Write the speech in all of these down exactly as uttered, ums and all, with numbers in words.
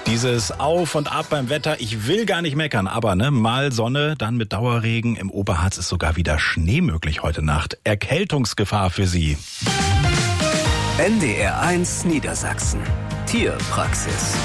Dieses Auf und Ab beim Wetter, ich will gar nicht meckern, aber ne, mal Sonne, dann mit Dauerregen. Im Oberharz ist sogar wieder Schnee möglich heute Nacht. Erkältungsgefahr für Sie. N D R eins Niedersachsen. Tierpraxis.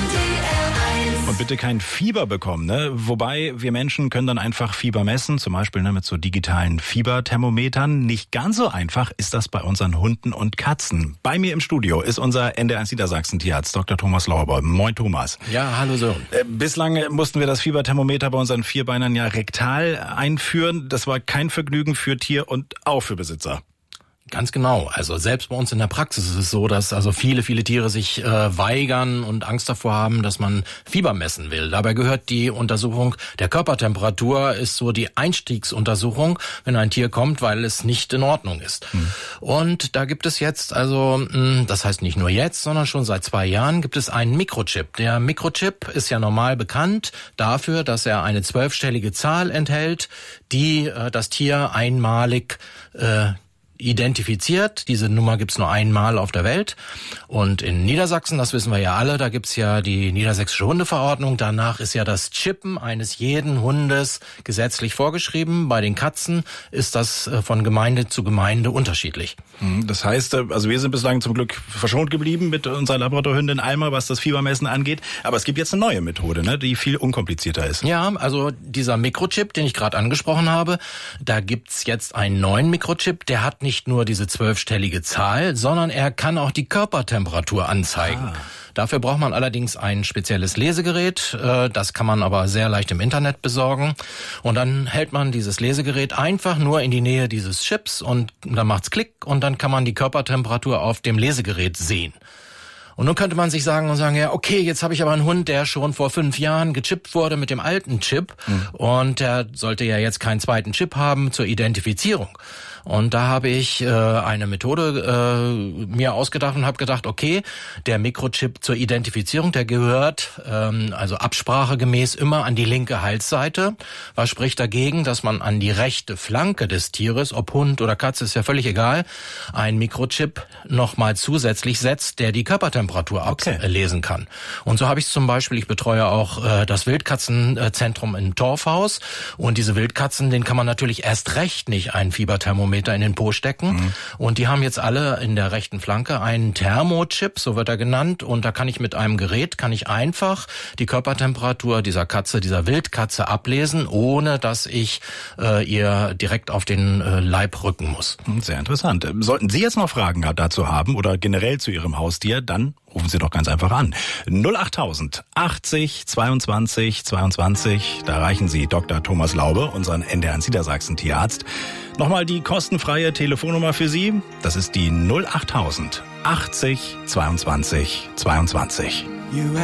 Und bitte kein Fieber bekommen, ne? Wobei wir Menschen können dann einfach Fieber messen, zum Beispiel ne, mit so digitalen Fieberthermometern. Nicht ganz so einfach ist das bei unseren Hunden und Katzen. Bei mir im Studio ist unser N D R eins Niedersachsen Tierarzt Doktor Thomas Lauber. Moin Thomas. Ja, hallo so. Äh, bislang mussten wir das Fieberthermometer bei unseren Vierbeinern ja rektal einführen. Das war kein Vergnügen für Tier und auch für Besitzer. Ganz genau. Also selbst bei uns in der Praxis ist es so, dass also viele, viele Tiere sich äh, weigern und Angst davor haben, dass man Fieber messen will. Dabei gehört die Untersuchung der Körpertemperatur, ist so die Einstiegsuntersuchung, wenn ein Tier kommt, weil es nicht in Ordnung ist. Hm. Und da gibt es jetzt, also mh, das heißt nicht nur jetzt, sondern schon seit zwei Jahren gibt es einen Mikrochip. Der Mikrochip ist ja normal bekannt dafür, dass er eine zwölfstellige Zahl enthält, die äh, das Tier einmalig äh, identifiziert. Diese Nummer gibt's nur einmal auf der Welt. Und in Niedersachsen, das wissen wir ja alle, da gibt's ja die niedersächsische Hundeverordnung. Danach ist ja das Chippen eines jeden Hundes gesetzlich vorgeschrieben. Bei den Katzen ist das von Gemeinde zu Gemeinde unterschiedlich. Das heißt, also wir sind bislang zum Glück verschont geblieben mit unserer Labradorhündin Alma, was das Fiebermessen angeht. Aber es gibt jetzt eine neue Methode, ne, die viel unkomplizierter ist. Ja, also dieser Mikrochip, den ich gerade angesprochen habe, da gibt's jetzt einen neuen Mikrochip, der hat nicht nur diese zwölfstellige Zahl, sondern er kann auch die Körpertemperatur anzeigen. Ah. Dafür braucht man allerdings ein spezielles Lesegerät. Das kann man aber sehr leicht im Internet besorgen. Und dann hält man dieses Lesegerät einfach nur in die Nähe dieses Chips und dann macht's Klick und dann kann man die Körpertemperatur auf dem Lesegerät sehen. Und nun könnte man sich sagen und sagen, ja, okay, jetzt habe ich aber einen Hund, der schon vor fünf Jahren gechippt wurde mit dem alten Chip. Mhm. Und der sollte ja jetzt keinen zweiten Chip haben zur Identifizierung. Und da habe ich äh, eine Methode äh, mir ausgedacht und habe gedacht, okay, der Mikrochip zur Identifizierung, der gehört ähm, also absprachegemäß immer an die linke Halsseite. Was spricht dagegen, dass man an die rechte Flanke des Tieres, ob Hund oder Katze, ist ja völlig egal, ein Mikrochip nochmal zusätzlich setzt, der die Körpertemperatur okay. ablesen kann. Und so habe ich zum Beispiel, ich betreue auch äh, das Wildkatzenzentrum in Torfhaus und diese Wildkatzen, denen kann man natürlich erst recht nicht ein Fieberthermometer in den Po stecken. Mhm. Und die haben jetzt alle in der rechten Flanke einen Thermochip, so wird er genannt. Und da kann ich mit einem Gerät, kann ich einfach die Körpertemperatur dieser Katze, dieser Wildkatze ablesen, ohne dass ich äh, ihr direkt auf den äh, Leib rücken muss. Sehr interessant. Sollten Sie jetzt noch Fragen dazu haben oder generell zu Ihrem Haustier, dann rufen Sie doch ganz einfach an. null acht tausend achtzig zweiundzwanzig zweiundzwanzig. Da erreichen Sie Doktor Thomas Laube, unseren N D R eins Niedersachsen Tierarzt. Nochmal die kostenfreie Telefonnummer für Sie. Das ist die null acht tausend achtzig zweiundzwanzig zweiundzwanzig.